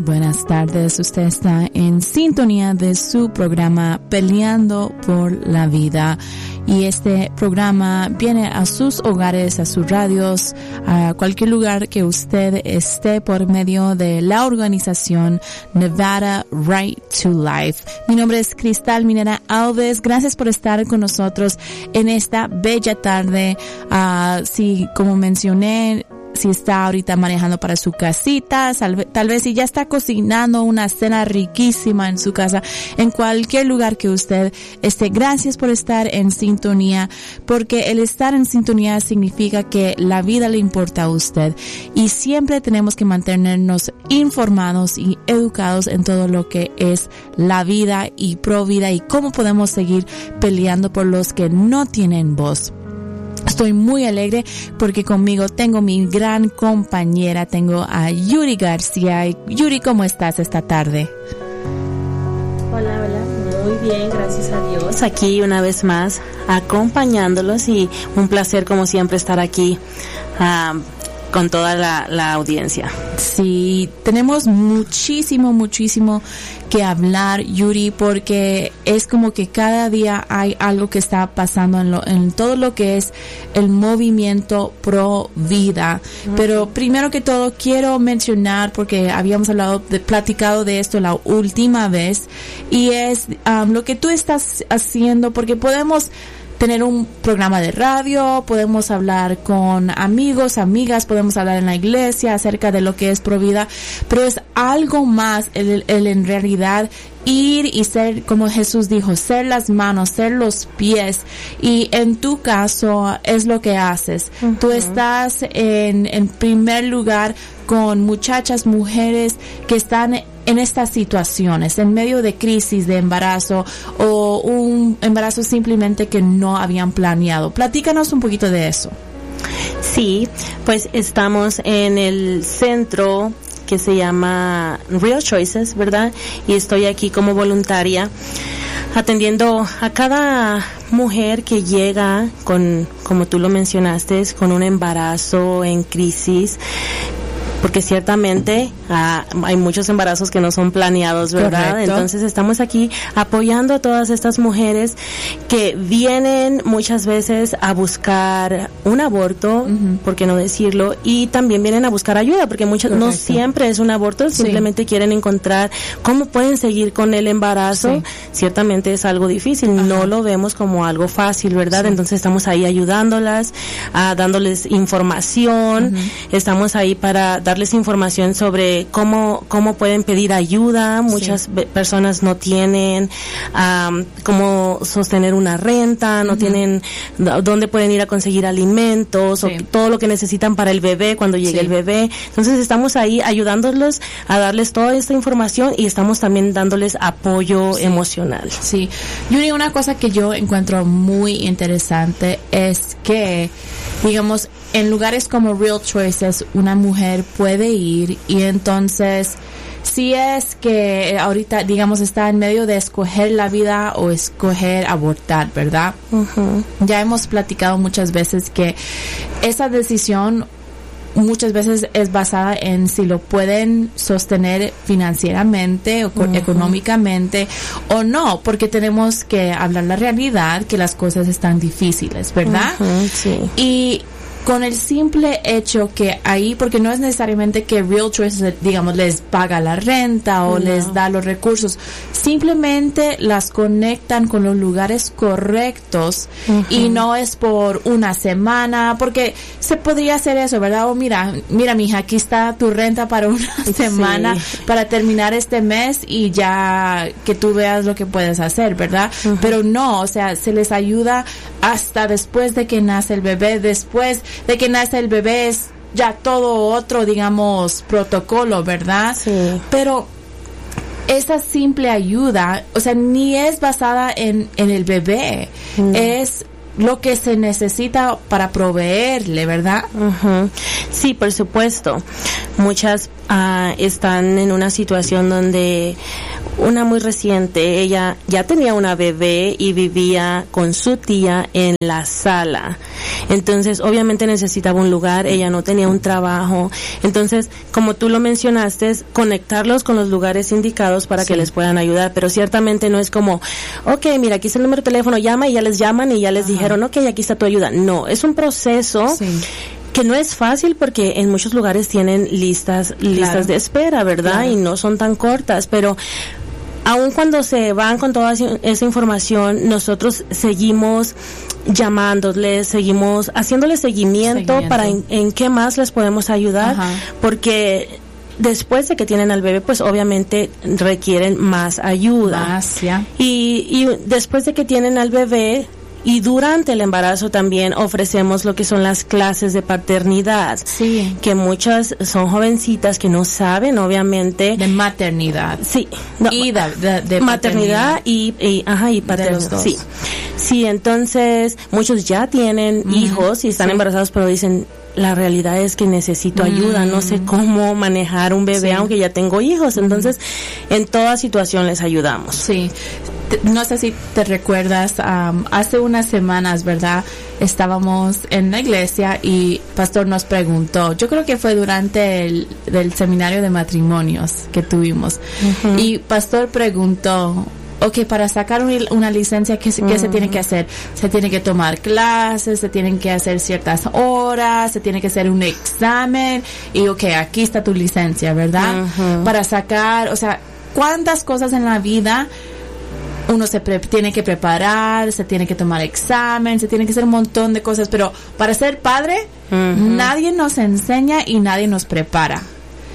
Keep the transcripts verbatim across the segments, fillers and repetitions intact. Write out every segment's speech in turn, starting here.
buenas tardes. Usted está en sintonía de su programa Peleando por la Vida. Y este programa viene a sus hogares, a sus radios, a cualquier lugar que usted esté por medio de la organización Nevada Right to Life. Mi nombre es Cristal Minera Alves. Gracias por estar con nosotros en esta bella tarde. Uh, sí, como mencioné, si está ahorita manejando para su casita, tal, tal vez si ya está cocinando una cena riquísima en su casa, en cualquier lugar que usted esté, gracias por estar en sintonía, porque el estar en sintonía significa que la vida le importa a usted y siempre tenemos que mantenernos informados y educados en todo lo que es la vida y pro vida y cómo podemos seguir peleando por los que no tienen voz. Estoy muy alegre porque conmigo tengo mi gran compañera, tengo a Yuri García. Yuri, ¿cómo estás esta tarde? Hola, hola, muy bien, gracias a Dios. Aquí una vez más acompañándolos y un placer como siempre estar aquí uh, con toda la, la audiencia. Sí, tenemos muchísimo, muchísimo que hablar, Yuri, porque es como que cada día hay algo que está pasando en, lo, en todo lo que es el movimiento pro vida. Uh-huh. Pero primero que todo quiero mencionar, porque habíamos hablado, de, platicado de esto la última vez, y es um, lo que tú estás haciendo, porque podemos tener un programa de radio, podemos hablar con amigos, amigas, podemos hablar en la iglesia acerca de lo que es Provida, pero es algo más el, el en realidad ir y ser, como Jesús dijo, ser las manos, ser los pies, y en tu caso es lo que haces. Uh-huh. Tú estás en, en primer lugar con muchachas, mujeres que están en estas situaciones, en medio de crisis de embarazo o un embarazo simplemente que no habían planeado. Platícanos un poquito de eso. Sí, pues estamos en el centro que se llama Real Choices, ¿verdad? Y estoy aquí como voluntaria atendiendo a cada mujer que llega con, como tú lo mencionaste, con un embarazo en crisis, porque ciertamente ah, hay muchos embarazos que no son planeados, ¿verdad? Correcto. Entonces estamos aquí apoyando a todas estas mujeres que vienen muchas veces a buscar un aborto, uh-huh. ¿por qué no decirlo? Y también vienen a buscar ayuda, porque muchas no siempre es un aborto, sí. Simplemente quieren encontrar cómo pueden seguir con el embarazo. Sí. Ciertamente es algo difícil, uh-huh. No lo vemos como algo fácil, ¿verdad? Sí. Entonces estamos ahí ayudándolas, ah, dándoles información, uh-huh. Estamos ahí para dar darles información sobre cómo cómo pueden pedir ayuda. Muchas sí. personas no tienen um, cómo sostener una renta, no uh-huh. tienen dónde pueden ir a conseguir alimentos, sí. o todo lo que necesitan para el bebé cuando llegue sí. el bebé. Entonces estamos ahí ayudándolos a darles toda esta información y estamos también dándoles apoyo sí. emocional. Sí. Yuri, una cosa que yo encuentro muy interesante es que, digamos, en lugares como Real Choices, una mujer puede ir y entonces, si es que ahorita, digamos, está en medio de escoger la vida o escoger abortar, ¿verdad? Uh-huh. Ya hemos platicado muchas veces que esa decisión muchas veces es basada en si lo pueden sostener financieramente o uh-huh. económicamente o no, porque tenemos que hablar la realidad, que las cosas están difíciles, ¿verdad? Uh-huh, sí. Y con el simple hecho que ahí, porque no es necesariamente que Real Choices, digamos, les paga la renta o no. les da los recursos, simplemente las conectan con los lugares correctos uh-huh. y no es por una semana, porque se podría hacer eso, ¿verdad? O mira, mira mija, aquí está tu renta para una semana, sí. para terminar este mes y ya que tú veas lo que puedes hacer, ¿verdad? Uh-huh. Pero no, o sea, se les ayuda hasta después de que nace el bebé, después de que nace el bebé es ya todo otro, digamos, protocolo, ¿verdad? Sí. Pero esa simple ayuda, o sea, ni es basada en, en el bebé, mm. es lo que se necesita para proveerle, ¿verdad? Uh-huh. Sí, por supuesto. Muchas uh, están en una situación donde una muy reciente, ella ya tenía una bebé y vivía con su tía en la sala. Entonces, obviamente necesitaba un lugar, ella no tenía un trabajo. Entonces, como tú lo mencionaste, conectarlos con los lugares indicados para sí. que les puedan ayudar. Pero ciertamente no es como, ok, mira, aquí está el número de teléfono, llama y ya les llaman y ya les Ajá. dijeron, ok, aquí está tu ayuda. No, es un proceso sí. que no es fácil porque en muchos lugares tienen listas, listas claro. de espera, ¿verdad? Claro. Y no son tan cortas, pero aun cuando se van con toda esa información, nosotros seguimos llamándoles, seguimos haciéndoles seguimiento, seguimiento. para en, en qué más les podemos ayudar, Ajá. porque después de que tienen al bebé, pues obviamente requieren más ayuda. Más, ya. Y, y después de que tienen al bebé, y durante el embarazo también ofrecemos lo que son las clases de paternidad. Sí. Que muchas son jovencitas que no saben, obviamente. De maternidad. Sí. No, y de, de, de maternidad y, y, ajá, y paternidad. Sí. Sí, entonces, muchos ya tienen mm, hijos y están sí. embarazados, pero dicen, la realidad es que necesito ayuda, mm. no sé cómo manejar un bebé, sí. aunque ya tengo hijos. Entonces, mm. en toda situación les ayudamos. Sí. No sé si te recuerdas, um, hace unas semanas, ¿verdad? Estábamos en la iglesia y pastor nos preguntó, yo creo que fue durante el, el seminario de matrimonios que tuvimos, uh-huh. y pastor preguntó, ok, para sacar un, una licencia, ¿qué, ¿qué uh-huh. se tiene que hacer? Se tiene que tomar clases, se tienen que hacer ciertas horas, se tiene que hacer un examen, y ok, aquí está tu licencia, ¿verdad? Uh-huh. Para sacar, o sea, ¿cuántas cosas en la vida uno se pre- tiene que preparar, se tiene que tomar examen, se tiene que hacer un montón de cosas, pero para ser padre, uh-huh. nadie nos enseña y nadie nos prepara.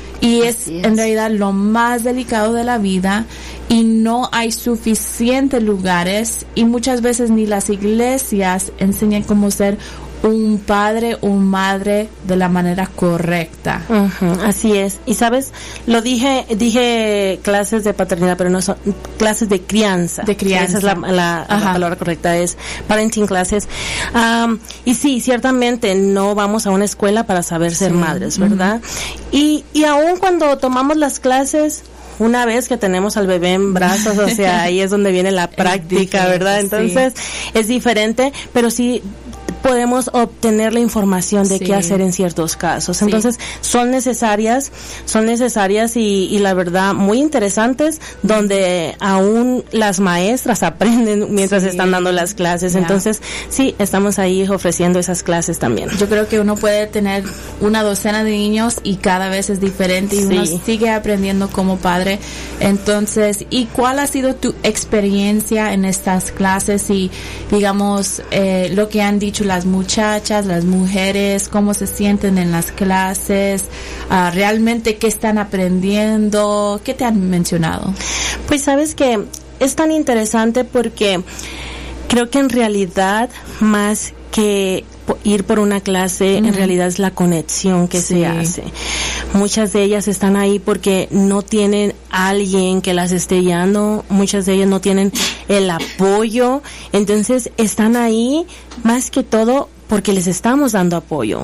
Y es, es en realidad lo más delicado de la vida, y no hay suficientes lugares, y muchas veces ni las iglesias enseñan cómo ser un padre o madre de la manera correcta. Uh-huh, así es. Y sabes, lo dije, dije clases de paternidad, pero no son clases de crianza. De crianza. Esa es la, la, la palabra correcta, es parenting classes. Um, y sí, ciertamente no vamos a una escuela para saber ser sí. madres, ¿verdad? Uh-huh. Y, y aún cuando tomamos las clases, una vez que tenemos al bebé en brazos, o sea, ahí es donde viene la práctica, ¿verdad? Entonces, sí. es diferente, pero sí podemos obtener la información de sí. qué hacer en ciertos casos. Entonces, sí. son necesarias, son necesarias y, y la verdad muy interesantes, donde aún las maestras aprenden mientras sí. están dando las clases. Yeah. Entonces, sí, estamos ahí ofreciendo esas clases también. Yo creo que uno puede tener una docena de niños y cada vez es diferente y sí. uno sigue aprendiendo como padre. Entonces, ¿y cuál ha sido tu experiencia en estas clases y, digamos, eh, lo que han dicho las muchachas, las mujeres, cómo se sienten en las clases, uh, realmente qué están aprendiendo, qué te han mencionado? Pues sabes que es tan interesante porque creo que en realidad más que ir por una clase, uh-huh. en realidad es la conexión que sí. se hace. Muchas de ellas están ahí porque no tienen alguien que las esté guiando, muchas de ellas no tienen el apoyo, entonces están ahí más que todo porque les estamos dando apoyo.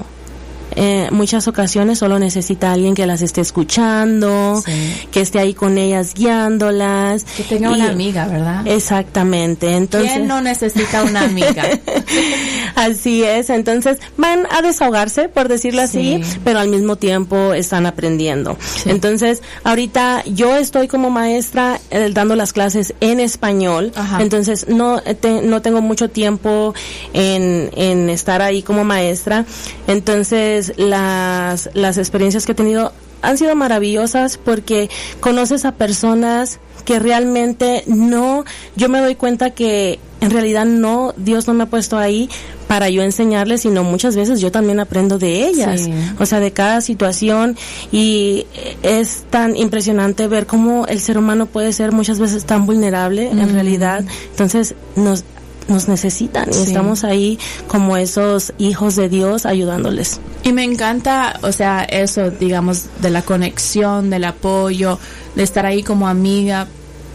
Eh, muchas ocasiones solo necesita alguien que las esté escuchando, sí. que esté ahí con ellas guiándolas. Que tenga y, una amiga, ¿verdad? Exactamente. Entonces, ¿quién no necesita una amiga? Así es. Entonces van a desahogarse, por decirlo sí. así, pero al mismo tiempo están aprendiendo. Sí. Entonces, ahorita yo estoy como maestra eh, dando las clases en español. Ajá. Entonces no te, no tengo mucho tiempo en en estar ahí como maestra. Entonces las las experiencias que he tenido han sido maravillosas porque conoces a personas que realmente no, yo me doy cuenta que en realidad no, Dios no me ha puesto ahí para yo enseñarles, sino muchas veces yo también aprendo de ellas, sí. o sea, de cada situación, y es tan impresionante ver cómo el ser humano puede ser muchas veces tan vulnerable mm. en realidad. Entonces nos nos necesitan y sí. estamos ahí como esos hijos de Dios ayudándoles. Y me encanta, o sea, eso, digamos, de la conexión, del apoyo, de estar ahí como amiga,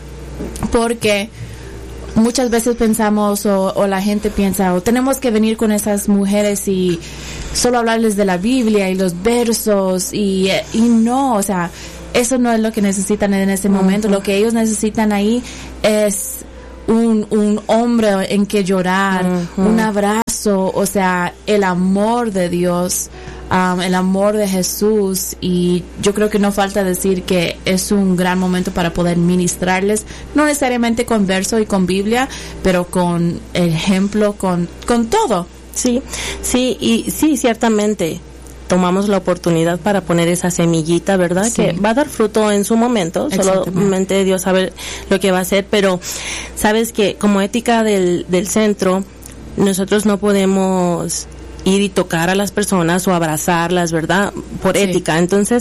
porque muchas veces pensamos o, o la gente piensa, o tenemos que venir con esas mujeres y solo hablarles de la Biblia y los versos y, y no, o sea, eso no es lo que necesitan en ese momento. Uh-huh. Lo que ellos necesitan ahí es un, un hombre en que llorar, uh-huh. un abrazo, o sea, el amor de Dios, um, el amor de Jesús. Y yo creo que no falta decir que es un gran momento para poder ministrarles, no necesariamente con verso y con Biblia, pero con ejemplo, con, con todo. Sí, sí, y sí, ciertamente tomamos la oportunidad para poner esa semillita, ¿verdad? Sí. Que va a dar fruto en su momento, solamente Dios sabe lo que va a hacer, pero sabes que como ética del, del centro, nosotros no podemos ir y tocar a las personas o abrazarlas, ¿verdad? Por sí. ética. Entonces,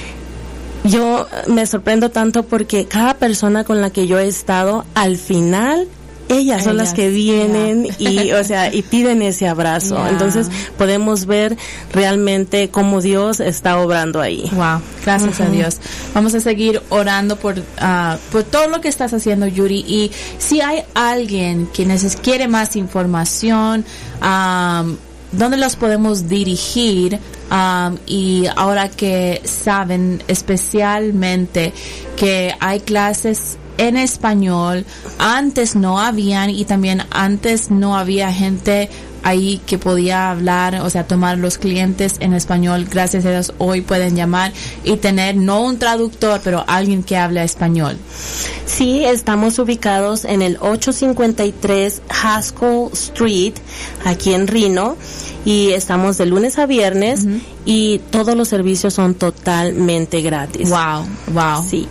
yo me sorprendo tanto porque cada persona con la que yo he estado, al final, ellas son ellas, las que vienen yeah. y, o sea, y piden ese abrazo. Yeah. Entonces, podemos ver realmente cómo Dios está obrando ahí. Wow, gracias uh-huh. a Dios. Vamos a seguir orando por, uh, por todo lo que estás haciendo, Yuri. Y si hay alguien que neces- quiere más información, um, ¿dónde los podemos dirigir? Um, y ahora que saben especialmente que hay clases en español, antes no habían, y también antes no había gente ahí que podía hablar, o sea, tomar los clientes en español. Gracias a Dios hoy pueden llamar y tener no un traductor, pero alguien que habla español. Sí, estamos ubicados en el ocho cincuenta y tres Haskell Street, aquí en Reno, y estamos de lunes a viernes, uh-huh. y todos los servicios son totalmente gratis. Wow, wow. Sí.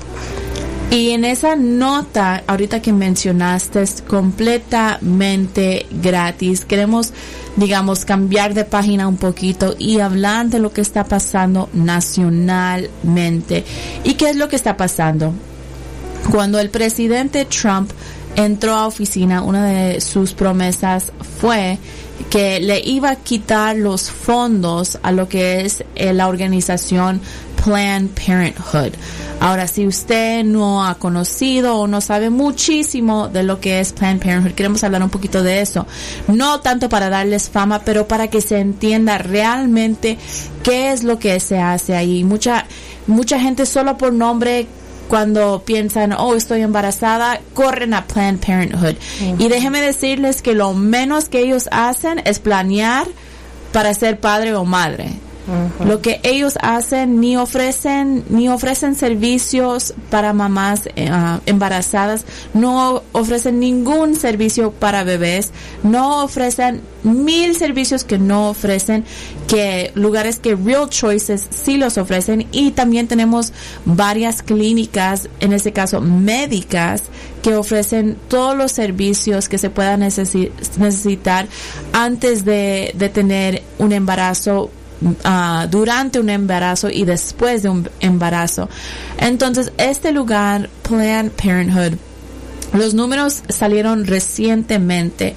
Y en esa nota, ahorita que mencionaste, es completamente gratis. Queremos, digamos, cambiar de página un poquito y hablar de lo que está pasando nacionalmente. ¿Y qué es lo que está pasando? Cuando el presidente Trump entró a oficina, una de sus promesas fue que le iba a quitar los fondos a lo que es eh, la organización Planned Parenthood. Ahora, si usted no ha conocido o no sabe muchísimo de lo que es Planned Parenthood, queremos hablar un poquito de eso. No tanto para darles fama, pero para que se entienda realmente qué es lo que se hace ahí. Mucha, mucha gente solo por nombre, cuando piensan, oh, estoy embarazada, corren a Planned Parenthood. Uh-huh. Y déjenme decirles que lo menos que ellos hacen es planear para ser padre o madre. Uh-huh. Lo que ellos hacen, ni ofrecen ni ofrecen servicios para mamás uh, embarazadas, no ofrecen ningún servicio para bebés, no ofrecen mil servicios que no ofrecen, que lugares que Real Choices sí los ofrecen. Y también tenemos varias clínicas, en este caso médicas, que ofrecen todos los servicios que se puedan necesi- necesitar antes de, de tener un embarazo, Uh, durante un embarazo y después de un embarazo. Entonces, este lugar, Planned Parenthood, los números salieron recientemente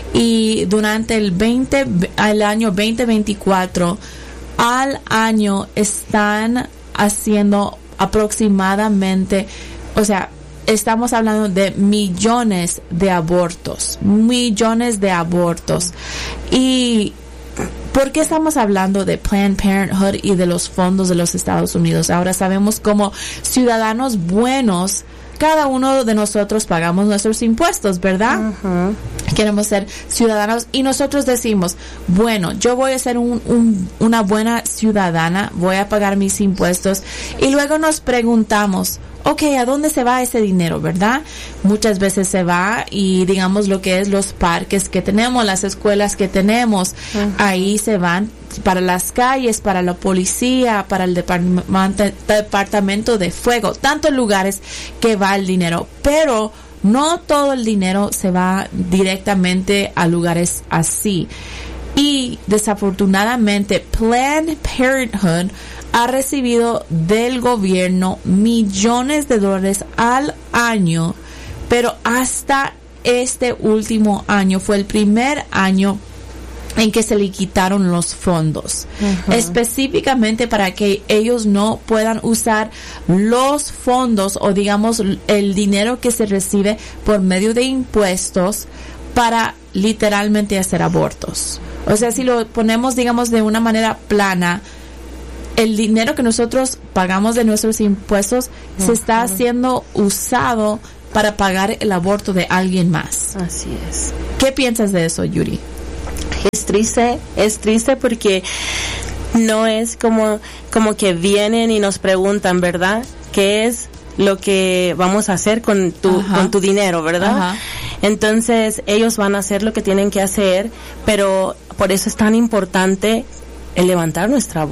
y durante el veinte, el año veinte veinticuatro, al año están haciendo aproximadamente, o sea, estamos hablando de millones de abortos, millones de abortos. Y ¿por qué estamos hablando de Planned Parenthood y de los fondos de los Estados Unidos? Ahora sabemos como ciudadanos buenos, cada uno de nosotros pagamos nuestros impuestos, ¿verdad? Uh-huh. Queremos ser ciudadanos y nosotros decimos, bueno, yo voy a ser un, un, una buena ciudadana, voy a pagar mis impuestos, y luego nos preguntamos, okay, ¿a dónde se va ese dinero, verdad? Muchas veces se va y digamos lo que es los parques que tenemos, las escuelas que tenemos, uh-huh. ahí se van para las calles, para la policía, para el departamento, departamento de fuego, tantos lugares que va el dinero, pero no todo el dinero se va directamente a lugares así. Y desafortunadamente Planned Parenthood ha recibido del gobierno millones de dólares al año, pero hasta este último año fue el primer año en que se le quitaron los fondos, uh-huh. específicamente para que ellos no puedan usar los fondos o digamos el dinero que se recibe por medio de impuestos para literalmente hacer abortos. O sea, si lo ponemos digamos de una manera plana, el dinero que nosotros pagamos de nuestros impuestos, uh-huh. se está siendo usado para pagar el aborto de alguien más. Así es. ¿Qué piensas de eso, Yuri? Es triste, es triste porque no es como, como que vienen y nos preguntan, ¿verdad? ¿Qué es lo que vamos a hacer con tu, Ajá. con tu dinero, verdad? Ajá. Entonces, ellos van a hacer lo que tienen que hacer, pero por eso es tan importante el levantar nuestra voz.